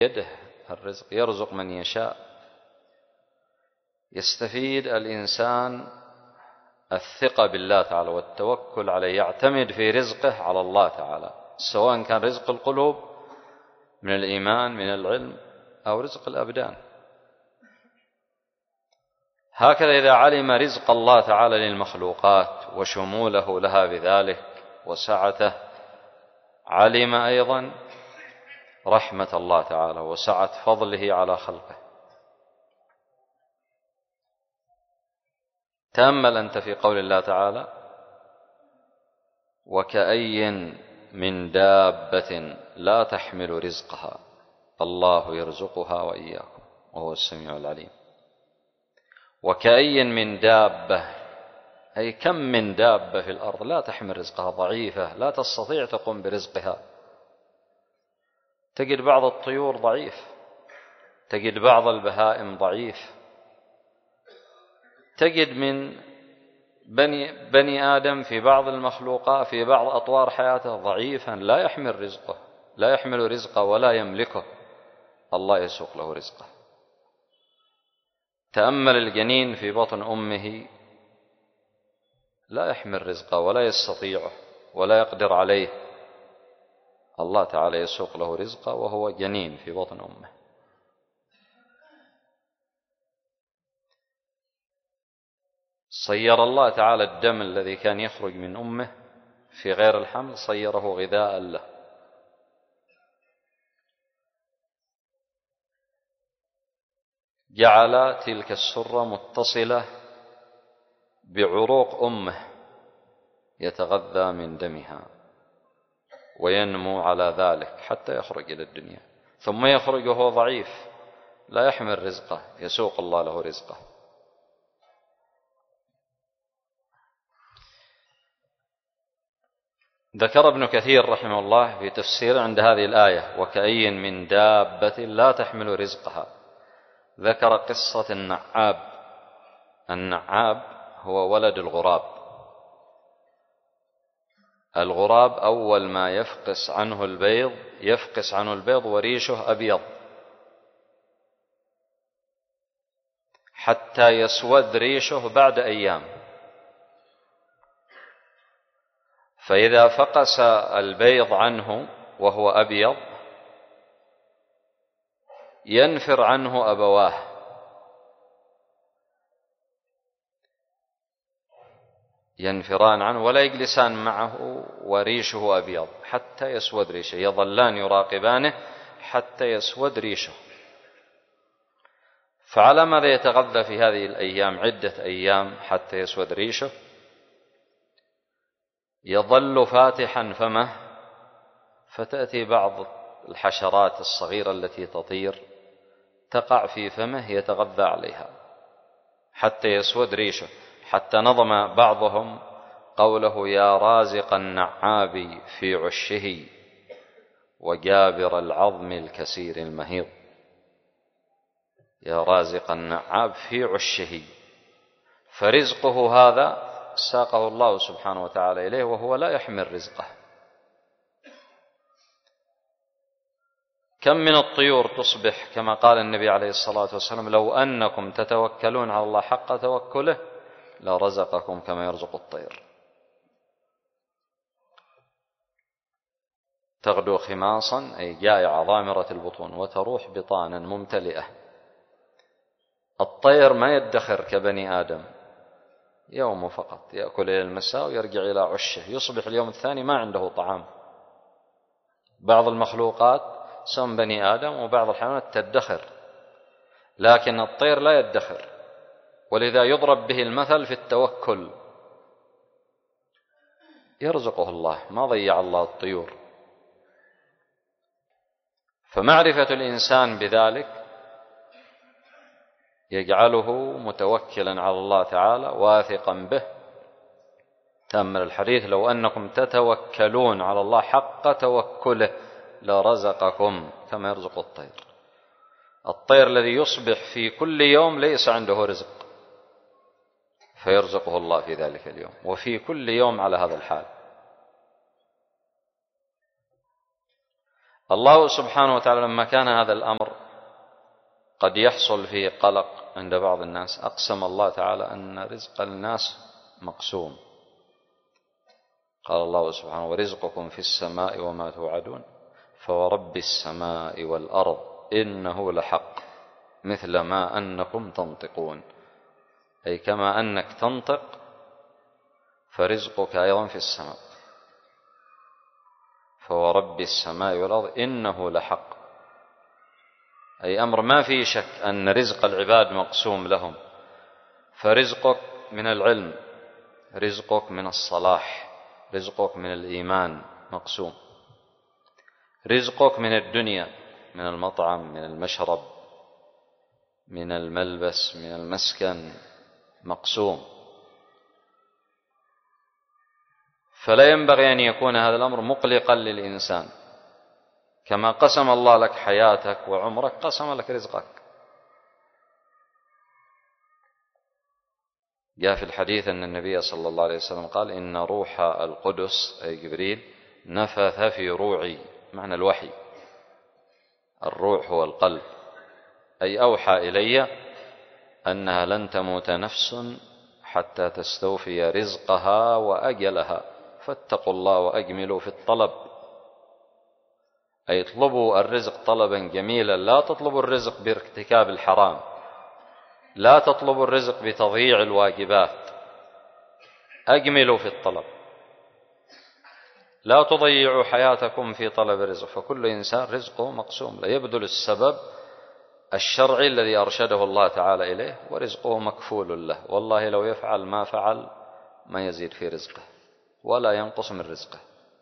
يده الرزق، يرزق من يشاء. يستفيد الإنسان الثقة بالله تعالى والتوكل عليه، يعتمد في رزقه على الله تعالى، سواء كان رزق القلوب من الإيمان من العلم أو رزق الأبدان. هكذا إذا علم رزق الله تعالى للمخلوقات وشموله لها بذلك وسعته، علم أيضا رحمة الله تعالى وسعة فضله على خلقه. تأمل أنت في قول الله تعالى: وكأي من دابة لا تحمل رزقها الله يرزقها وإياكم وهو السميع العليم. وكأي من دابة، أي كم من دابة في الأرض لا تحمل رزقها، ضعيفة لا تستطيع تقوم برزقها. تجد بعض الطيور ضعيف، تجد بعض البهائم ضعيف، تجد من بني آدم في بعض المخلوقات في بعض أطوار حياته ضعيفا لا يحمل رزقه ولا يملكه، الله يسوق له رزقه. تأمل الجنين في بطن أمه لا يحمل رزقه ولا يستطيعه ولا يقدر عليه، الله تعالى يسوق له رزقه وهو جنين في بطن أمه. صير الله تعالى الدم الذي كان يخرج من أمه في غير الحمل، صيره غذاء له. جعل تلك السرة متصلة بعروق أمه يتغذى من دمها وينمو على ذلك حتى يخرج إلى الدنيا، ثم يخرج وهو ضعيف لا يحمل رزقه، يسوق الله له رزقه. ذكر ابن كثير رحمه الله في تفسير عند هذه الآية: وكأي من دابة لا تحمل رزقها، ذكر قصة النعاب. النعاب هو ولد الغراب. الغراب أول ما يفقس عنه البيض وريشه أبيض حتى يسود ريشه بعد أيام، فإذا فقس البيض عنه وهو أبيض ينفر عنه أبواه، ينفران عنه ولا يجلسان معه وريشه أبيض حتى يسود ريشه، يظلان يراقبانه حتى يسود ريشه. فعلى ماذا يتغذى في هذه الأيام عدة أيام حتى يسود ريشه؟ يظل فاتحا فمه، فتأتي بعض الحشرات الصغيرة التي تطير تقع في فمه يتغذى عليها حتى يسود ريشه، حتى نظم بعضهم قوله: يا رازق النعاب في عشه وجابر العظم الكسير المهيض. يا رازق النعاب في عشه، فرزقه هذا ساقه الله سبحانه وتعالى إليه وهو لا يحمل رزقه. كم من الطيور تصبح كما قال النبي عليه الصلاة والسلام: لو أنكم تتوكلون على الله حق توكله لرزقكم كما يرزق الطير. تغدو خماصا أي جائعة ضامرة البطون وتروح بطانا ممتلئة. الطير ما يدخر كبني آدم، يوم فقط يأكل إلى المساء ويرجع إلى عشه، يصبح اليوم الثاني ما عنده طعام. بعض المخلوقات سواء بني آدم وبعض الحيوانات تدخر، لكن الطير لا يدخر، ولذا يضرب به المثل في التوكل. يرزقه الله، ما ضيع الله الطيور. فمعرفة الإنسان بذلك يجعله متوكلا على الله تعالى واثقا به. تأمل الحديث: لو أنكم تتوكلون على الله حق توكله لرزقكم كما يرزق الطير. الطير الذي يصبح في كل يوم ليس عنده رزق فيرزقه الله في ذلك اليوم، وفي كل يوم على هذا الحال. الله سبحانه وتعالى لما كان هذا الأمر قد يحصل فيه قلق عند بعض الناس، أقسم الله تعالى أن رزق الناس مقسوم. قال الله سبحانه: ورزقكم في السماء وما توعدون فورب السماء والأرض إنه لحق مثل ما أنكم تنطقون. أي كما أنك تنطق فرزقك أيضا في السماء. فورب السماء والأرض إنه لحق، أي أمر ما فيه شك أن رزق العباد مقسوم لهم. فرزقك من العلم، رزقك من الصلاح، رزقك من الإيمان مقسوم. رزقك من الدنيا، من المطعم، من المشرب، من الملبس، من المسكن مقسوم. فلا ينبغي أن يكون هذا الأمر مقلقا للإنسان. كما قسم الله لك حياتك وعمرك قسم لك رزقك. جاء في الحديث أن النبي صلى الله عليه وسلم قال: إن روح القدس أي جبريل نفث في روعي، معنى الوحي. الروح هو القلب، أي أوحى إلي أنها لن تموت نفس حتى تستوفي رزقها وأجلها، فاتقوا الله وأجملوا في الطلب. أي اطلبوا الرزق طلبا جميلا، لا تطلبوا الرزق بارتكاب الحرام، لا تطلبوا الرزق بتضييع الواجبات، أجملوا في الطلب، لا تضيعوا حياتكم في طلب الرزق. فكل إنسان رزقه مقسوم، لا يبذل السبب الشرعي الذي أرشده الله تعالى إليه، ورزقه مكفول له. والله لو يفعل ما فعل ما يزيد في رزقه ولا ينقص من رزقه.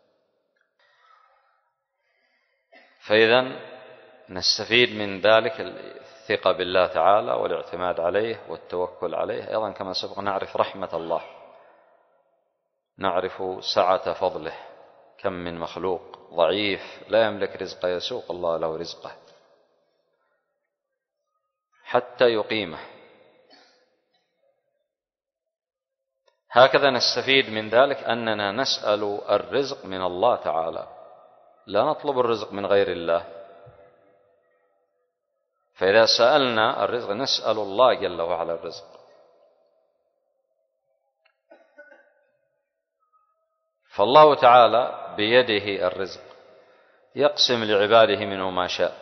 فإذا نستفيد من ذلك الثقة بالله تعالى والاعتماد عليه والتوكل عليه. أيضا كما سبق نعرف رحمة الله، نعرف سعة فضله. كم من مخلوق ضعيف لا يملك رزقه يسوق الله له رزقه حتى يقيمه. هكذا نستفيد من ذلك أننا نسأل الرزق من الله تعالى، لا نطلب الرزق من غير الله. فإذا سألنا الرزق نسأل الله جل وعلا الرزق. فالله تعالى بيده الرزق، يقسم لعباده منه ما شاء.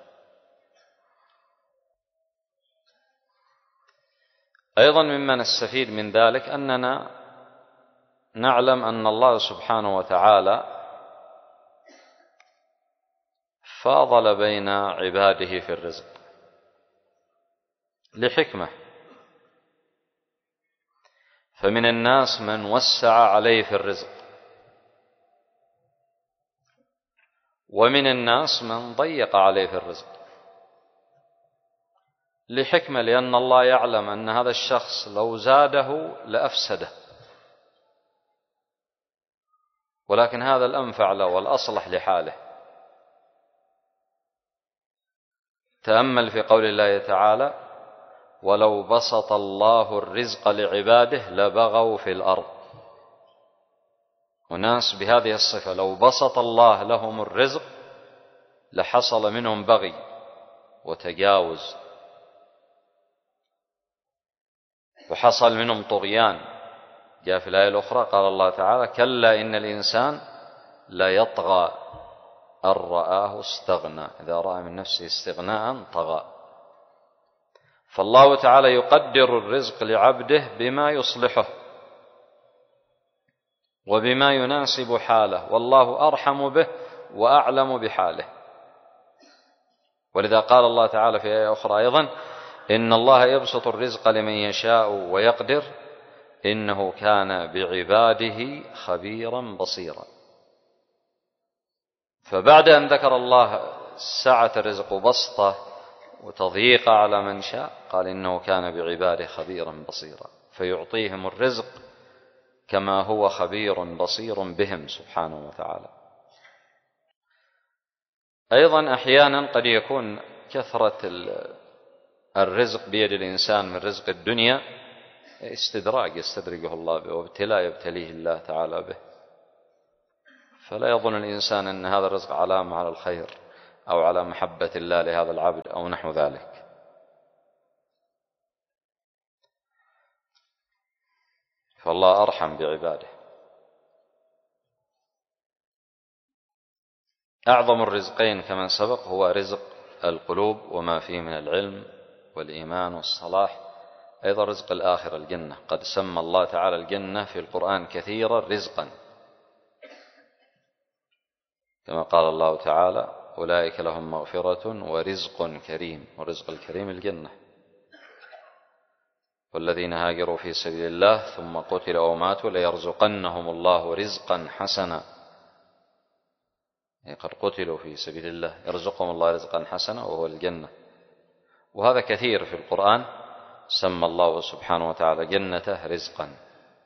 أيضا مما نستفيد من ذلك أننا نعلم أن الله سبحانه وتعالى فاضل بين عباده في الرزق لحكمة. فمن الناس من وسع عليه في الرزق، ومن الناس من ضيق عليه في الرزق لحكمة، لأن الله يعلم أن هذا الشخص لو زاده لأفسده، ولكن هذا الأنفع له والأصلح لحاله. تأمل في قول الله تعالى: ولو بسط الله الرزق لعباده لبغوا في الأرض. وناس بهذه الصفة لو بسط الله لهم الرزق لحصل منهم بغي وتجاوز، وحصل منهم طغيان. جاء في الآية الأخرى قال الله تعالى: كلا إن الإنسان لا يطغى أن رآه استغنى، إذا رأى من نفسه استغناء طغى. فالله تعالى يقدر الرزق لعبده بما يصلحه وبما يناسب حاله، والله أرحم به وأعلم بحاله. ولذا قال الله تعالى في آية أخرى أيضا: إن الله يبسط الرزق لمن يشاء ويقدر إنه كان بعباده خبيرا بصيرا. فبعد أن ذكر الله سعة الرزق وبسطه وتضييق على من شاء قال: إنه كان بعباده خبيرا بصيرا، فيعطيهم الرزق كما هو خبير بصير بهم سبحانه وتعالى. أيضا أحيانا قد يكون كثرة الرزق بيد الإنسان من رزق الدنيا استدراج يستدرجه الله به، وابتلاء يبتليه الله تعالى به. فلا يظن الإنسان أن هذا الرزق علامة على الخير، أو على محبة الله لهذا العبد أو نحو ذلك. فالله أرحم بعباده. أعظم الرزقين كما سبق هو رزق القلوب وما فيه من العلم والإيمان والصلاح، أيضا رزق الآخرة الجنة. قد سمى الله تعالى الجنة في القرآن كثيرا رزقا، كما قال الله تعالى أولئك لهم مغفرة ورزق كريم، ورزق الكريم الجنة. والذين هاجروا في سبيل الله ثم قتلوا أو ماتوا ليرزقنهم الله رزقا حسنا، يعني قد قتلوا في سبيل الله يرزقهم الله رزقا حسنا وهو الجنة. وهذا كثير في القرآن، سمى الله سبحانه وتعالى جنته رزقا.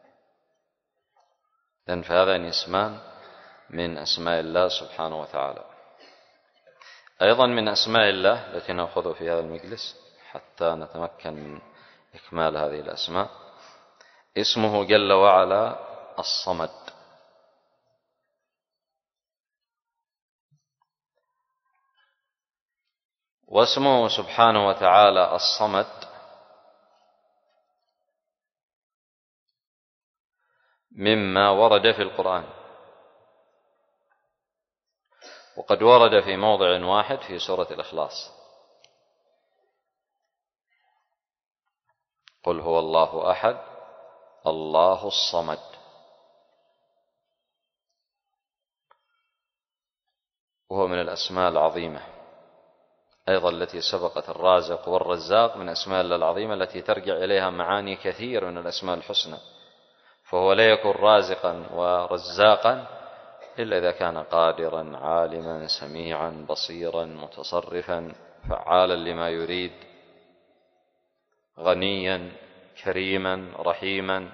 لأن فهذان اسمان من أسماء الله سبحانه وتعالى. أيضا من أسماء الله التي نأخذ في هذا المجلس حتى نتمكن من إكمال هذه الأسماء، اسمه جل وعلا الصمد. واسمه سبحانه وتعالى الصمد مما ورد في القرآن، وقد ورد في موضع واحد في سورة الإخلاص: قل هو الله أحد الله الصمد. وهو من الأسماء العظيمة أيضا التي سبقت الرازق والرزاق، من أسماء الله العظيمة التي ترجع إليها معاني كثير من الأسماء الحسنى. فهو لا يكون رازقا ورزاقا إلا إذا كان قادرا عالما سميعا بصيرا متصرفا فعالا لما يريد، غنيا كريما رحيما.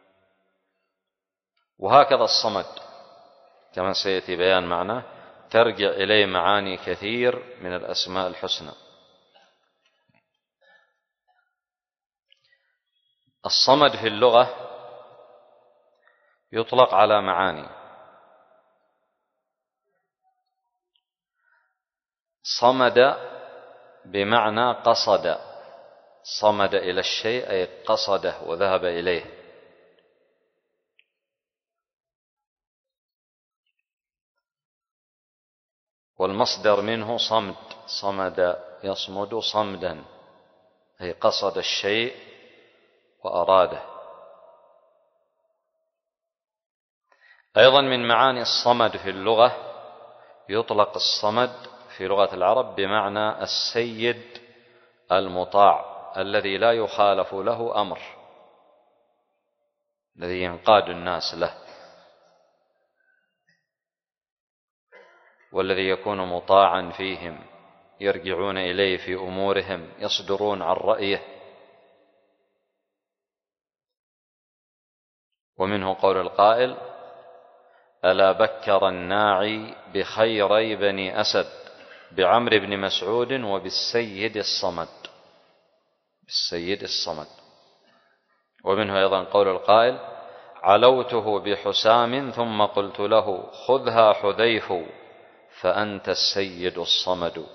وهكذا الصمد كما سيأتي بيان معناه ترجع إليه معاني كثير من الأسماء الحسنى. الصمد في اللغة يطلق على معاني: صمد بمعنى قصد، صمد إلى الشيء أي قصده وذهب إليه. والمصدر منه صمد، صمد يصمد صمدا، أي قصد الشيء وأراده. أيضا من معاني الصمد في اللغة يطلق الصمد في لغة العرب بمعنى السيد المطاع الذي لا يخالف له أمر، الذي ينقاد الناس له، والذي يكون مطاعا فيهم، يرجعون إليه في أمورهم، يصدرون عن رأيه. ومنه قول القائل: ألا بكر الناعي بخيري بني أسد بعمر بن مسعود وبالسيد الصمد، بالسيد الصمد. ومنه أيضا قول القائل: علوته بحسام ثم قلت له خذها حذيف فأنت السيد الصمد.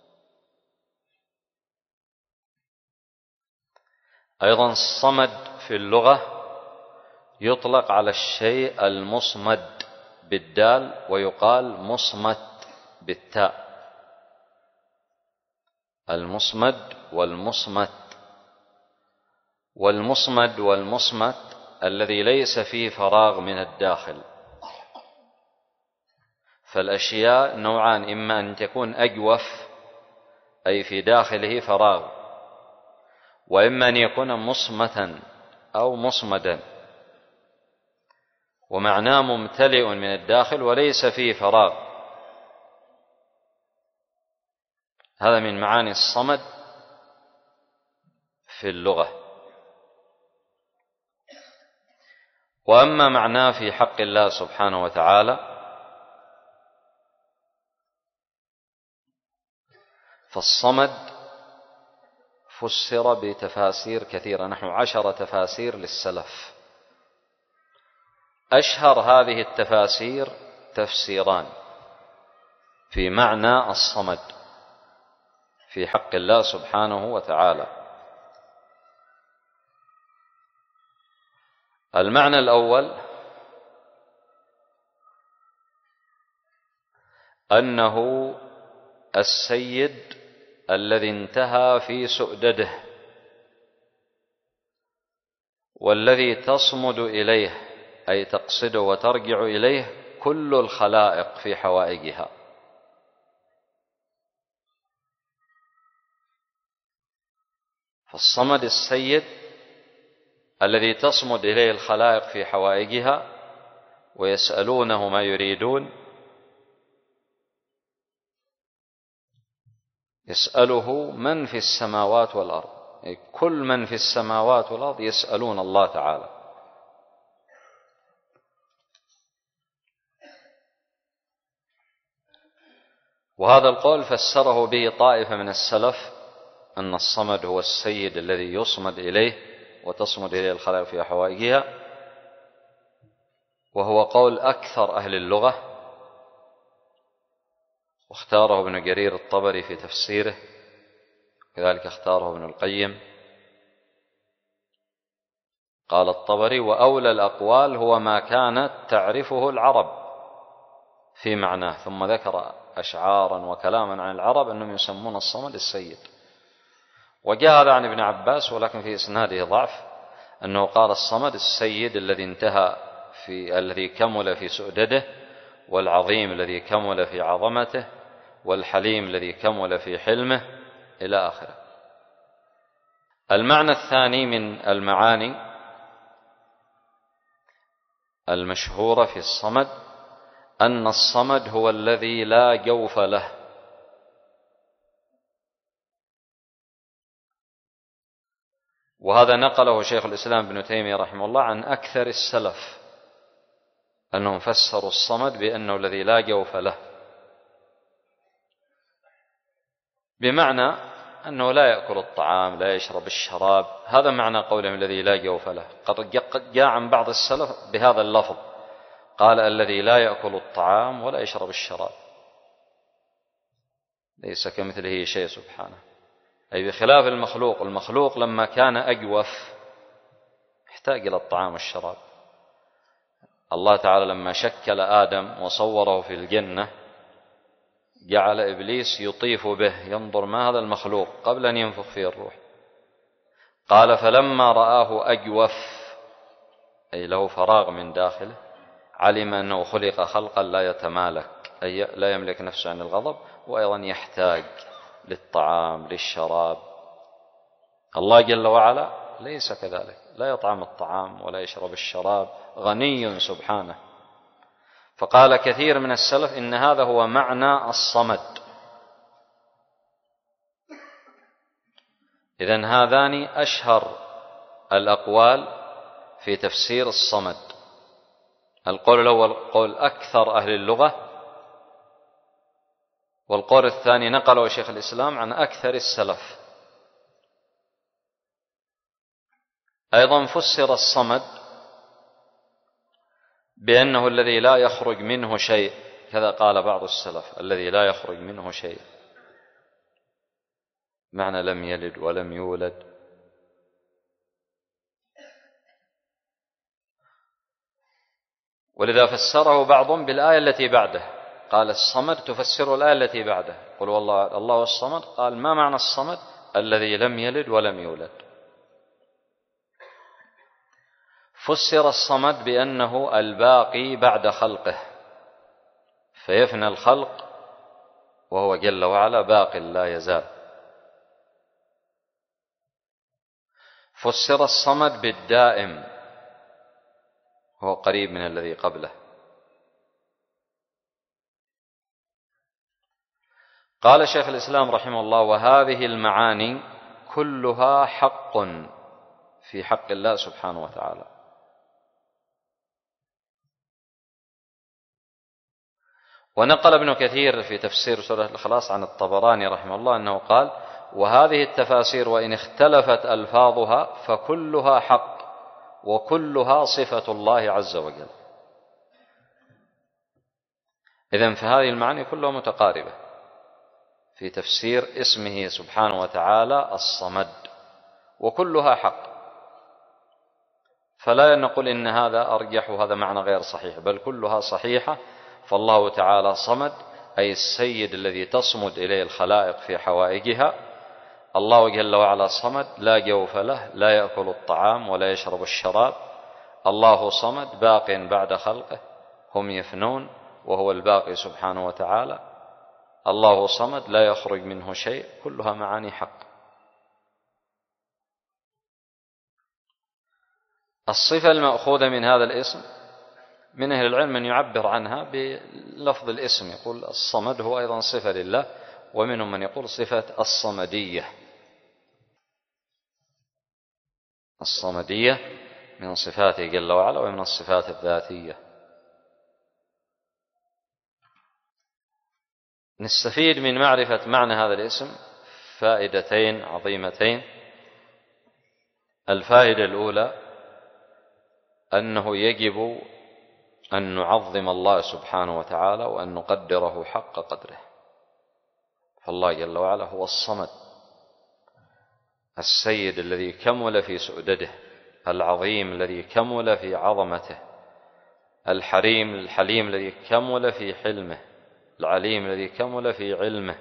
أيضا الصمد في اللغة يطلق على الشيء المصمد بالدال ويقال مصمت بالتاء، المصمد والمصمت. والمصمد والمصمت الذي ليس فيه فراغ من الداخل. فالأشياء نوعان: إما أن تكون أجوف أي في داخله فراغ، وإما أن يكون مصمتا أو مصمدا، ومعناه ممتلئ من الداخل وليس فيه فراغ. هذا من معاني الصمد في اللغة. وأما معناه في حق الله سبحانه وتعالى فالصمد فسر بتفاسير كثيرة، نحو 10 تفاسير للسلف. أشهر هذه التفاسير تفسيران: في معنى الصمد في حق الله سبحانه وتعالى. المعنى الأول أنه السيد الذي انتهى في سؤدده، والذي تصمد إليه أي تقصد وترجع إليه كل الخلائق في حوائجها. فالصمد السيد الذي تصمد إليه الخلائق في حوائجها ويسألونه ما يريدون، يسأله من في السماوات والأرض، أي كل من في السماوات والأرض يسألون الله تعالى. وهذا القول فسره به طائفة من السلف أن الصمد هو السيد الذي يصمد إليه وتصمد إليه الخلائق في حوائجها، وهو قول أكثر أهل اللغة، واختاره ابن جرير الطبري في تفسيره، كذلك اختاره ابن القيم. قال الطبري: وأولى الأقوال هو ما كانت تعرفه العرب في معناه، ثم ذكر أشعارا وكلاما عن العرب أنهم يسمون الصمد السيد. وجاء هذا عن ابن عباس، ولكن في إسناده ضعف، أنه قال الصمد السيد الذي انتهى الذي كمل في سؤدده، والعظيم الذي كمل في عظمته، والحليم الذي كمل في حلمه، إلى آخره. المعنى الثاني من المعاني المشهورة في الصمد أن الصمد هو الذي لا جوف له، وهذا نقله شيخ الإسلام ابن تيمية رحمه الله عن أكثر السلف، أنهم فسروا الصمد بأنه الذي لا جوف له، بمعنى أنه لا يأكل الطعام، لا يشرب الشراب. هذا معنى قولهم الذي لا جوف له. قد جاء عن بعض السلف بهذا اللفظ، قال الذي لا يأكل الطعام ولا يشرب الشراب، ليس كمثله شيء سبحانه، أي بخلاف المخلوق. المخلوق لما كان أجوف احتاج إلى الطعام والشراب. الله تعالى لما شكل آدم وصوره في الجنة جعل إبليس يطيف به ينظر ما هذا المخلوق قبل أن ينفخ فيه الروح. قال: فلما رآه أجوف، أي له فراغ من داخله، علم أنه خلق خلقا لا يتمالك، أي لا يملك نفسه عن الغضب، وأيضا يحتاج للطعام للشراب. الله جل وعلا ليس كذلك، لا يطعم الطعام ولا يشرب الشراب، غني سبحانه. فقال كثير من السلف إن هذا هو معنى الصمد. إذن هذان أشهر الأقوال في تفسير الصمد. القول الأول قول أكثر أهل اللغة، والقول الثاني نقله شيخ الإسلام عن أكثر السلف. أيضا فسر الصمد بأنه الذي لا يخرج منه شيء، كذا قال بعض السلف، الذي لا يخرج منه شيء، معنى لم يلد ولم يولد. ولذا فسره بعضهم بالآية التي بعده، قال الصمد تفسر الآية التي بعده، قل والله الله الصمد. قال ما معنى الصمد؟ الذي لم يلد ولم يولد. فسر الصمد بأنه الباقي بعد خلقه، فيفنى الخلق وهو جل وعلا باق لا يزال. فسر الصمد بالدائم، هو قريب من الذي قبله. قال شيخ الإسلام رحمه الله: وهذه المعاني كلها حق في حق الله سبحانه وتعالى. ونقل ابن كثير في تفسير سورة الإخلاص عن الطبراني رحمه الله أنه قال: وهذه التفاسير وإن اختلفت ألفاظها فكلها حق وكلها صفة الله عز وجل. إذن فهذه المعاني كلها متقاربة في تفسير اسمه سبحانه وتعالى الصمد، وكلها حق، فلا نقول إن هذا أرجح وهذا معنى غير صحيح، بل كلها صحيحة. فالله تعالى صمد، أي السيد الذي تصمد إليه الخلائق في حوائجها. الله جل وعلا صمد، لا جوف له، لا يأكل الطعام ولا يشرب الشراب. الله صمد، باق بعد خلقه، هم يفنون وهو الباقي سبحانه وتعالى. الله صمد، لا يخرج منه شيء، كلها معاني حق. الصفة المأخوذة من هذا الاسم، من أهل العلم من يعبر عنها بلفظ الاسم، يقول الصمد هو أيضا صفة لله، ومنهم من يقول صفة الصمدية. الصمدية من صفاته جل وعلا ومن الصفات الذاتية. نستفيد من معرفة معنى هذا الاسم فائدتين عظيمتين. الفائدة الأولى أنه يجب أن نعظم الله سبحانه وتعالى وأن نقدره حق قدره. فالله جل وعلا هو الصمد، السيد الذي كمل في سؤدده، العظيم الذي كمل في عظمته، الحليم الذي كمل في حلمه، العليم الذي كمل في علمه.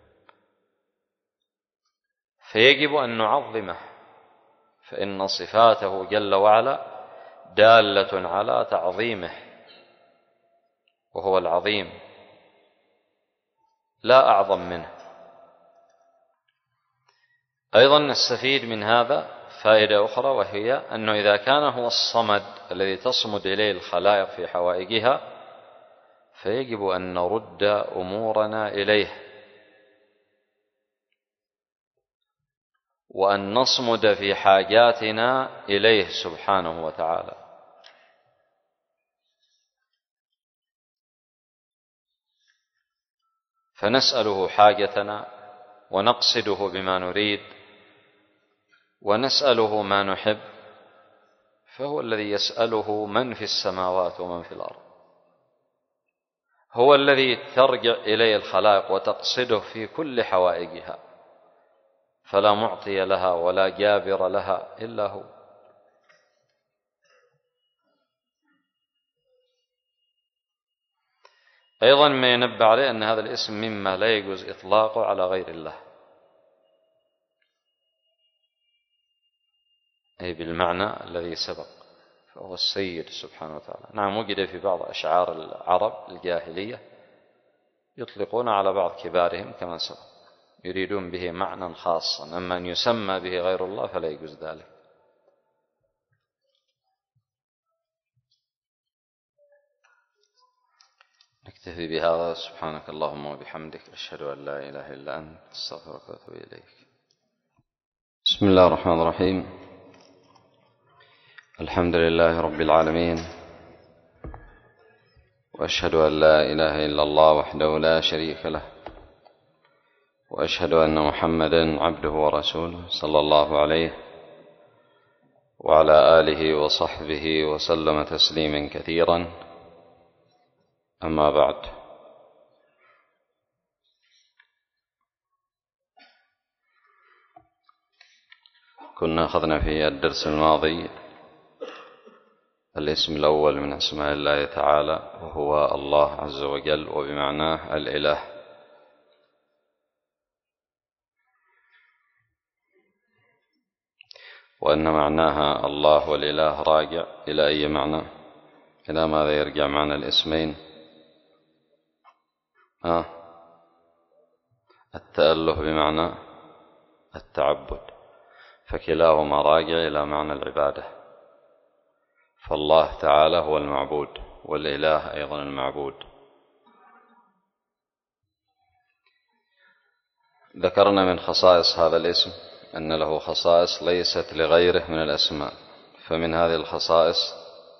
فيجب أن نعظمه، فإن صفاته جل وعلا دالة على تعظيمه، وهو العظيم لا أعظم منه. أيضا نستفيد من هذا فائدة أخرى، وهي أنه إذا كان هو الصمد الذي تصمد إليه الخلائق في حوائجها، فيجب أن نرد أمورنا إليه، وأن نصمد في حاجاتنا إليه سبحانه وتعالى. فنسأله حاجتنا، ونقصده بما نريد، ونسأله ما نحب، فهو الذي يسأله من في السماوات ومن في الأرض، هو الذي ترجع إليه الخلائق وتقصده في كل حوائجها، فلا معطي لها ولا جابر لها إلا هو. أيضا ما ينبه عليه أن هذا الاسم مما لا يجوز إطلاقه على غير الله، أي بالمعنى الذي سبق، فهو السيد سبحانه وتعالى. نعم، وجد في بعض أشعار العرب الجاهلية يطلقون على بعض كبارهم كما سبق، يريدون به معنى خاصا، أما أن يسمى به غير الله فلا يجوز ذلك. نكتفي بهذا. سبحانك اللهم وبحمدك، أشهد أن لا إله إلا أنت، أستغفرك وأتوب إليك. بسم الله الرحمن الرحيم. الحمد لله رب العالمين، وأشهد أن لا إله إلا الله وحده لا شريك له، وأشهد أن محمدا عبده ورسوله صلى الله عليه وعلى آله وصحبه وسلم تسليما كثيرا. أما بعد، كنا أخذنا في الدرس الماضي الاسم الأول من أسماء الله تعالى، وهو الله عز وجل، وبمعناه الإله. وأن معناها الله والإله راجع إلى أي معنى؟ إلى ماذا يرجع معنى الاسمين؟ التأله بمعنى التعبد، فكلاهما راجع إلى معنى العبادة. فالله تعالى هو المعبود، والإله أيضا المعبود. ذكرنا من خصائص هذا الاسم أن له خصائص ليست لغيره من الأسماء. فمن هذه الخصائص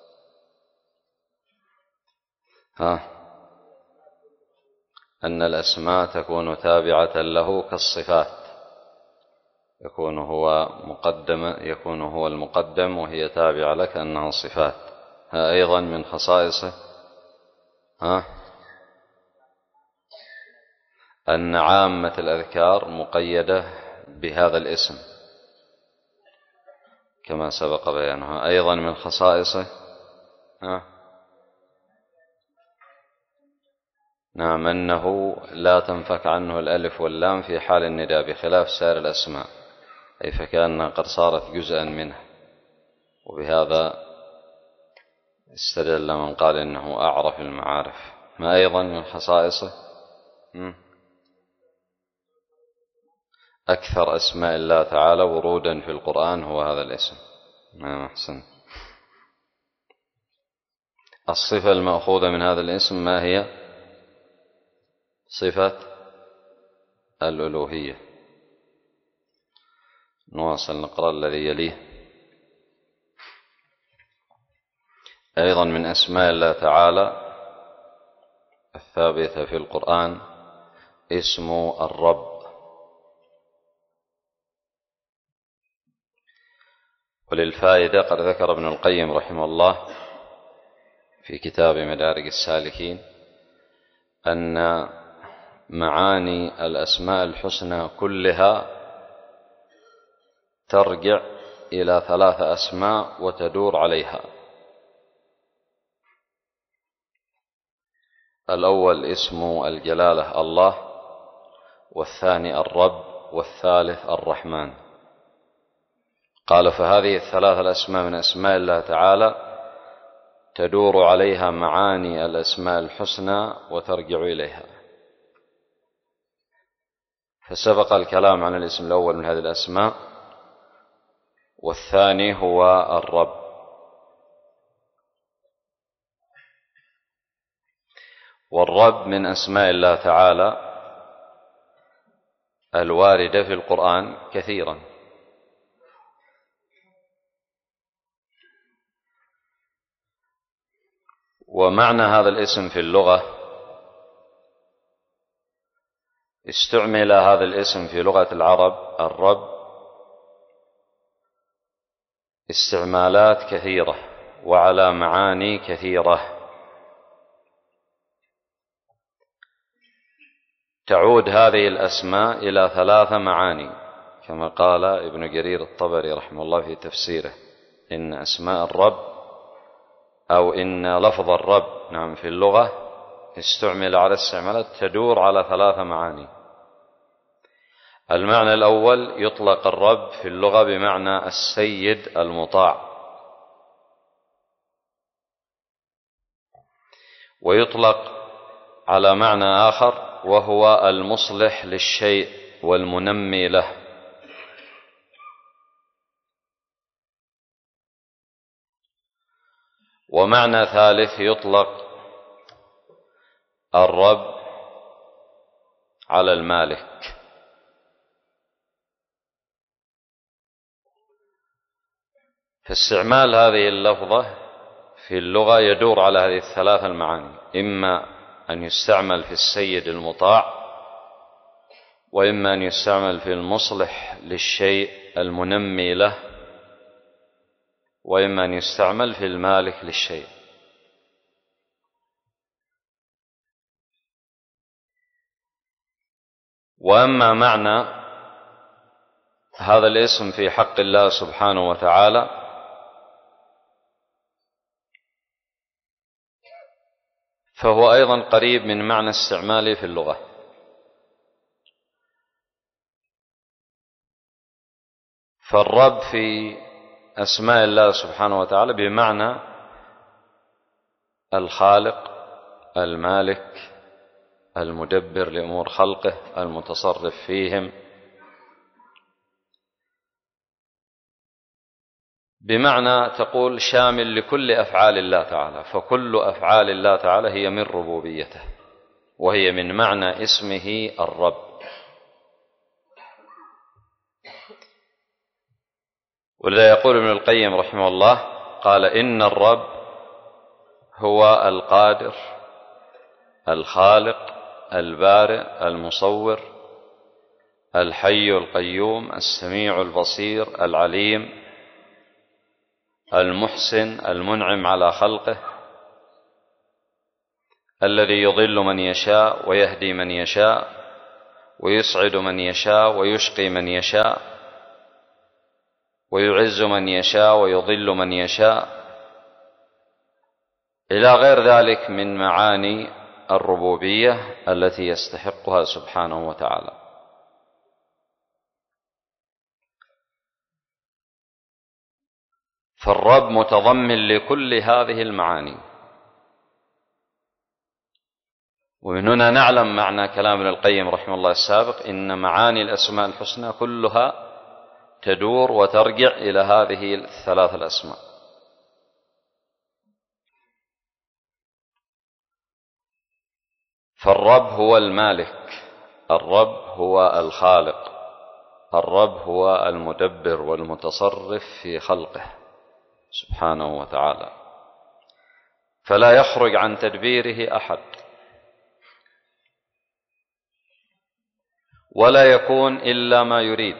أن الأسماء تكون تابعة له كالصفات، يكون هو المقدم وهي تابعة لك أنها صفات. أيضا من خصائصه أن عامة الأذكار مقيدة بهذا الاسم كما سبق بيانها. أيضا من خصائصه نعم أنه لا تنفك عنه الألف واللام في حال النداء بخلاف سائر الأسماء، أي فكأنها قد صارت جزءا منه، وبهذا استدل من قال إنه أعرف المعارف. ما أيضا من خصائصه؟ أكثر أسماء الله تعالى ورودا في القرآن هو هذا الاسم. نعم أحسن. الصفة المأخوذة من هذا الاسم ما هي؟ صفة الألوهية. نواصل نقرأ الذي يليه. أيضا من أسماء الله تعالى الثابتة في القرآن اسم الرب، وللفائدة قد ذكر ابن القيم رحمه الله في كتاب مدارج السالكين أن معاني الأسماء الحسنى كلها ترجع إلى 3 أسماء وتدور عليها. الأول اسم الجلالة الله، والثاني الرب، والثالث الرحمن. قال فهذه 3 الأسماء من أسماء الله تعالى تدور عليها معاني الأسماء الحسنى وترجع إليها. فسبق الكلام عن الاسم الأول من هذه الأسماء، والثاني هو الرب. والرب من أسماء الله تعالى الواردة في القرآن كثيرا، ومعنى هذا الاسم في اللغة استعمل هذا الاسم في لغة العرب الرب استعمالات كثيرة وعلى معاني كثيرة. تعود هذه الأسماء إلى 3 معاني كما قال ابن جرير الطبري رحمه الله في تفسيره: إن أسماء الرب أو إن لفظ الرب نعم في اللغة استعمل على استعمالات تدور على 3 معاني. المعنى الأول يطلق الرب في اللغة بمعنى السيد المطاع، ويطلق على معنى آخر وهو المصلح للشيء والمنمي له. ومعنى ثالث يطلق الرب على المالك. فاستعمال هذه اللفظة في اللغة يدور على هذه ال3 المعاني: إما أن يستعمل في السيد المطاع، وإما أن يستعمل في المصلح للشيء المنمي له، وإما أن يستعمل في المالك للشيء. وأما معنى هذا الاسم في حق الله سبحانه وتعالى فهو أيضا قريب من معنى استعماله في اللغة. فالرب في أسماء الله سبحانه وتعالى بمعنى الخالق، المالك، المدبر لأمور خلقه، المتصرف فيهم، بمعنى تقول شامل لكل أفعال الله تعالى، فكل أفعال الله تعالى هي من ربوبيته، وهي من معنى اسمه الرب. ولذا يقول ابن القيم رحمه الله قال: إن الرب هو القادر الخالق البارئ المصور الحي القيوم السميع البصير العليم المحسن المنعم على خلقه، الذي يضل من يشاء ويهدي من يشاء، ويسعد من يشاء ويشقي من يشاء ويعز من يشاء ويضل من يشاء، إلى غير ذلك من معاني الربوبية التي يستحقها سبحانه وتعالى. فالرب متضمن لكل هذه المعاني. ومن هنا نعلم معنى كلام ابن القيم رحمه الله السابق: إن معاني الأسماء الحسنى كلها تدور وترجع إلى هذه الثلاث الأسماء. فالرب هو المالك، الرب هو الخالق، الرب هو المدبر والمتصرف في خلقه سبحانه وتعالى، فلا يخرج عن تدبيره أحد، ولا يكون إلا ما يريد.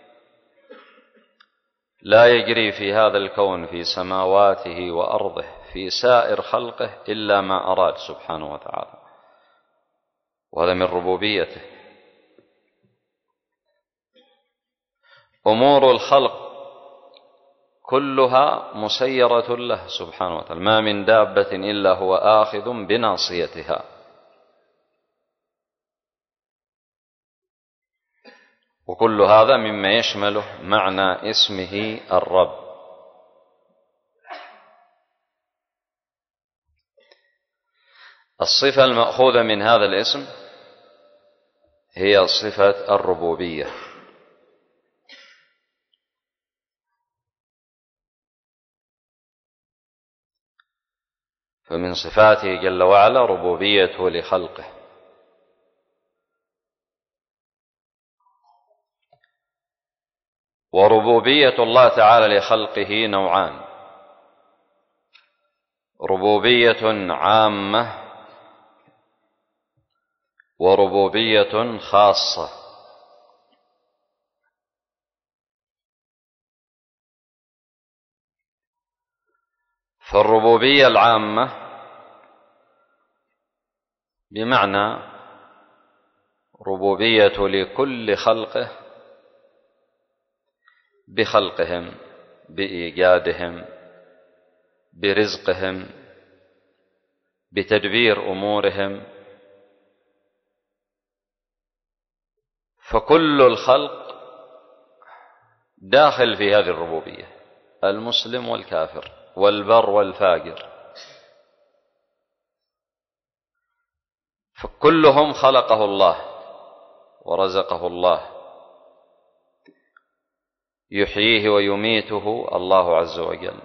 لا يجري في هذا الكون في سماواته وأرضه في سائر خلقه إلا ما أراد سبحانه وتعالى، وهذا من ربوبيته. أمور الخلق كلها مسيرة له سبحانه وتعالى، ما من دابة إلا هو آخذ بناصيتها. وكل هذا مما يشمله معنى اسمه الرب. الصفة المأخوذة من هذا الاسم هي صفة الربوبية. فمن صفاته جل وعلا ربوبيته لخلقه. وربوبية الله تعالى لخلقه نوعان: ربوبية عامة وربوبية خاصة. فالربوبية العامة بمعنى ربوبية لكل خلقه بخلقهم، بإيجادهم، برزقهم، بتدبير أمورهم. فكل الخلق داخل في هذه الربوبية، المسلم والكافر والبر والفاجر، فكلهم خلقه الله ورزقه الله، يحييه ويميته الله عز وجل،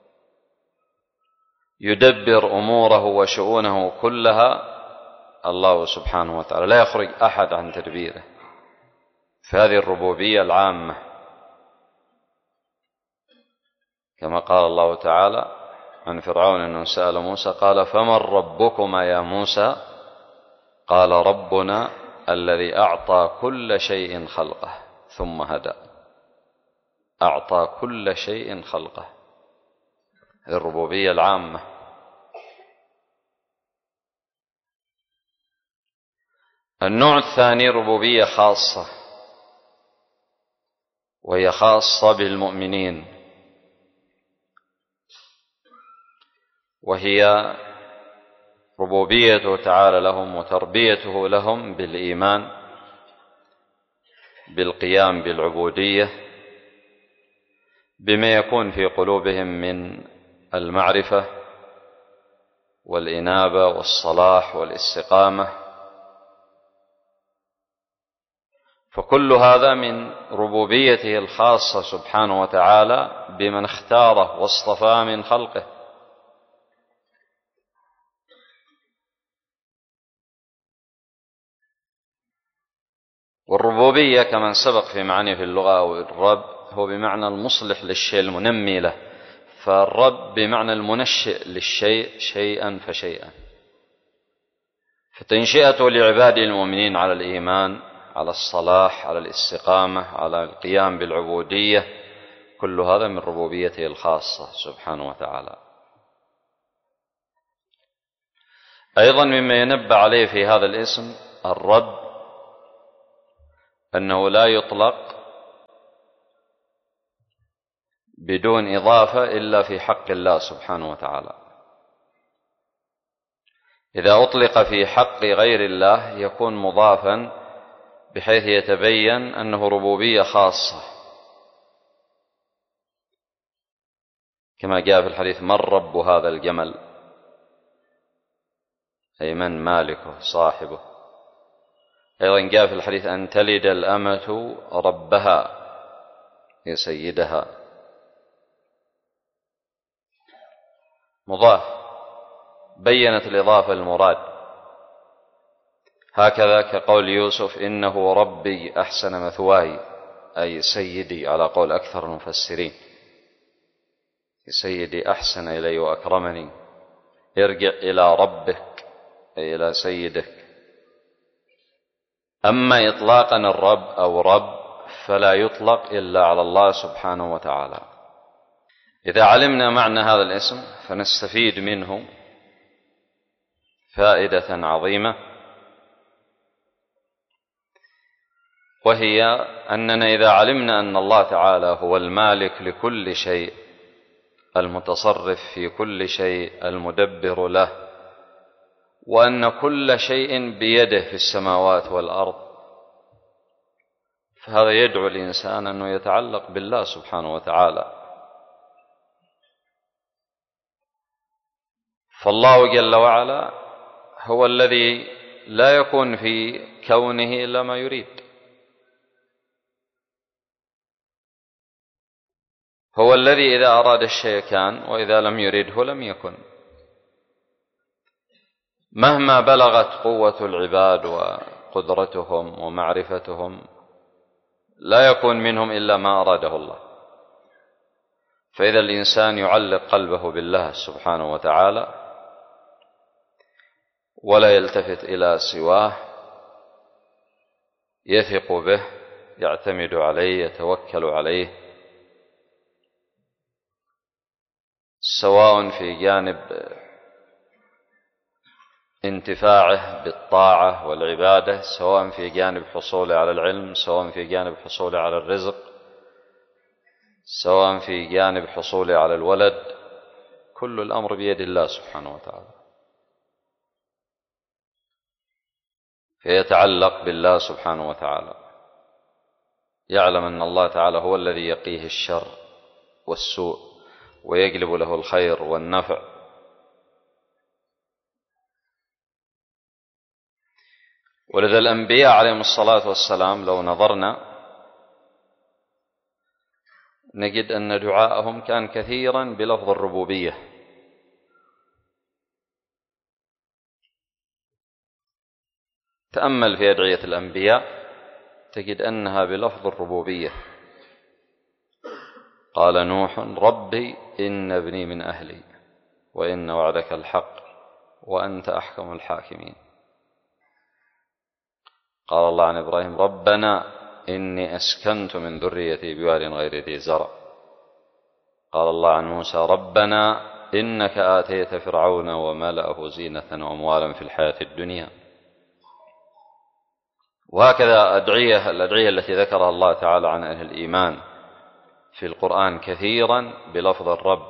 يدبر أموره وشؤونه كلها الله سبحانه وتعالى، لا يخرج أحد عن تدبيره. فهذه الربوبية العامة، كما قال الله تعالى عن فرعون أنه سأل موسى قال: فمن ربكما يا موسى؟ قال: ربنا الذي أعطى كل شيء خلقه ثم هدى. أعطى كل شيء خلقه، الربوبية العامة. النوع الثاني ربوبية خاصة، وهي خاصة بالمؤمنين، وهي ربوبيته تعالى لهم وتربيته لهم بالإيمان، بالقيام بالعبودية، بما يكون في قلوبهم من المعرفة والإنابة والصلاح والاستقامة. فكل هذا من ربوبيته الخاصة سبحانه وتعالى بمن اختاره واصطفاه من خلقه. والربوبية كما سبق في معاني في اللغة أو الرب هو بمعنى المصلح للشيء المنمي له، فالرب بمعنى المنشئ للشيء شيئا فشيئا. فتنشئته لعباده المؤمنين على الإيمان، على الصلاح، على الاستقامة، على القيام بالعبودية، كل هذا من ربوبيته الخاصة سبحانه وتعالى. أيضا مما ينبه عليه في هذا الاسم الرب أنه لا يطلق بدون إضافة إلا في حق الله سبحانه وتعالى. إذا أطلق في حق غير الله يكون مضافا بحيث يتبين أنه ربوبية خاصة، كما جاء في الحديث: من رب هذا الجمل؟ أي من مالكه صاحبه. أيضا جاء في الحديث: أن تلد الأمة ربها، هي سيدها. مضاف، بينت الإضافة المراد. هكذا كقول يوسف: إنه ربي أحسن مثواي، أي سيدي على قول أكثر المفسرين، سيدي أحسن إلي وأكرمني. ارجع إلى ربك أي إلى سيدك. أما إطلاقا الرب أو رب فلا يطلق إلا على الله سبحانه وتعالى. إذا علمنا معنى هذا الاسم فنستفيد منه فائدة عظيمة، وهي أننا إذا علمنا أن الله تعالى هو المالك لكل شيء، المتصرف في كل شيء، المدبر له، وأن كل شيء بيده في السماوات والأرض، فهذا يدعو الإنسان أنه يتعلق بالله سبحانه وتعالى. فالله جل وعلا هو الذي لا يكون في كونه إلا ما يريد، هو الذي إذا أراد الشيء كان، وإذا لم يرده لم يكن. مهما بلغت قوة العباد وقدرتهم ومعرفتهم لا يكون منهم إلا ما أراده الله. فإذا الإنسان يعلق قلبه بالله سبحانه وتعالى ولا يلتفت إلى سواه، يثق به، يعتمد عليه، يتوكل عليه، سواء في جانب انتفاعه بالطاعة والعبادة، سواء في جانب حصوله على العلم، سواء في جانب حصوله على الرزق، سواء في جانب حصوله على الولد، كل الأمر بيد الله سبحانه وتعالى. فيتعلق بالله سبحانه وتعالى، يعلم أن الله تعالى هو الذي يقيه الشر والسوء ويجلب له الخير والنفع. ولذا الأنبياء عليهم الصلاة والسلام لو نظرنا نجد أن دعاءهم كان كثيرا بلفظ الربوبية. تأمل في أدعية الأنبياء تجد أنها بلفظ الربوبية. قال نوح: ربي إن ابني من أهلي وإن وعدك الحق وأنت أحكم الحاكمين. قال الله عن إبراهيم: ربنا إني أسكنت من ذريتي بواد غير ذي زرع. قال الله عن موسى: ربنا إنك آتيت فرعون وملأه زينة وأموالا في الحياة الدنيا. وهكذا الأدعية التي ذكرها الله تعالى عن أهل الإيمان في القرآن كثيرا بلفظ الرب.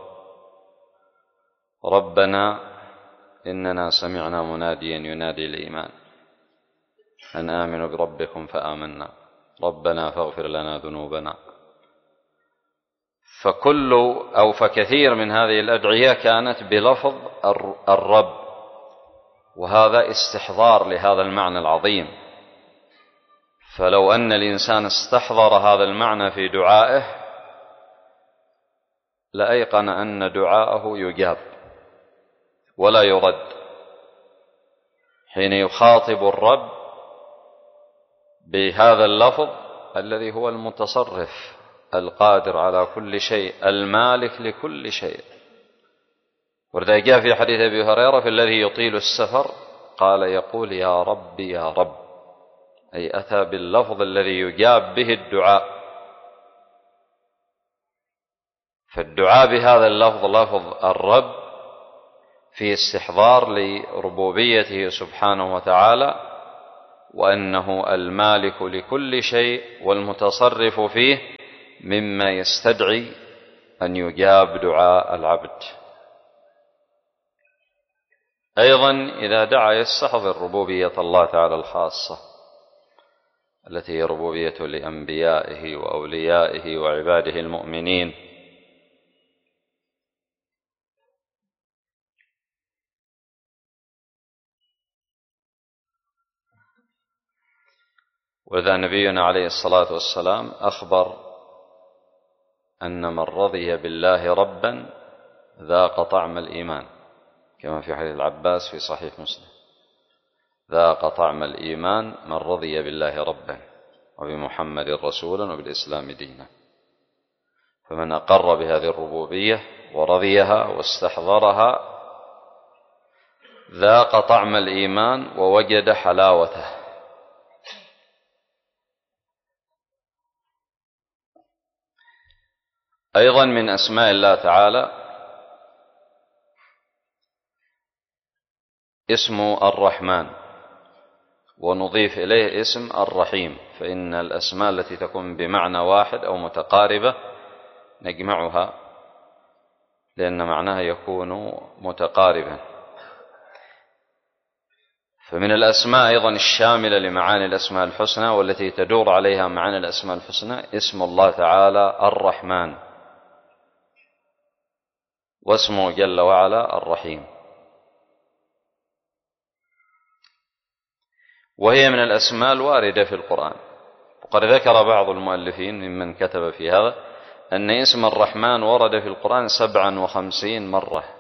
ربنا إننا سمعنا مناديا ينادي الإيمان أن آمنوا بربكم فآمنا ربنا فاغفر لنا ذنوبنا. فكثير من هذه الأدعية كانت بلفظ الرب، وهذا استحضار لهذا المعنى العظيم. فلو أن الإنسان استحضر هذا المعنى في دعائه لأيقن أن دعاءه يجاب ولا يرد. حين يخاطب الرب بهذا اللفظ الذي هو المتصرف القادر على كل شيء المالك لكل شيء. ولذا جاء في حديث أبي هريرة: في الذي يطيل السفر قال يقول يا رب يا رب، أي أتى باللفظ الذي يجاب به الدعاء. فالدعاء بهذا اللفظ لفظ الرب في استحضار لربوبيته سبحانه وتعالى وأنه المالك لكل شيء والمتصرف فيه، مما يستدعي أن يجاب دعاء العبد. أيضا إذا دعا يستحضر ربوبية الله تعالى الخاصة التي هي ربوبية لأنبيائه وأوليائه وعباده المؤمنين. وإذا نبينا عليه الصلاة والسلام أخبر أن من رضي بالله ربا ذاق طعم الإيمان، كما في حديث العباس في صحيح مسلم: ذاق طعم الإيمان من رضي بالله ربا وبمحمد رسولا وبالإسلام دينا. فمن أقر بهذه الربوبية ورضيها واستحضرها ذاق طعم الإيمان ووجد حلاوته. أيضا من أسماء الله تعالى اسم الرحمن، ونضيف إليه اسم الرحيم، فإن الأسماء التي تكون بمعنى واحد أو متقاربة نجمعها لأن معناها يكون متقاربا. فمن الأسماء أيضا الشاملة لمعاني الأسماء الحسنى والتي تدور عليها معاني الأسماء الحسنى اسم الله تعالى الرحمن، واسمه جل وعلا الرحيم. وهي من الأسماء الواردة في القرآن. وقد ذكر بعض المؤلفين ممن كتب في هذا أن اسم الرحمن ورد في القرآن 57 مرة،